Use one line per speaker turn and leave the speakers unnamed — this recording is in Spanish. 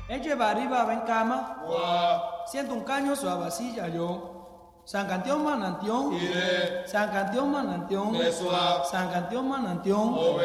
Ella va arriba, va en cama. Siento un caño suave así ya yo. San Cantión Manantión. San Cantión Manantión. San Cantión Manantión.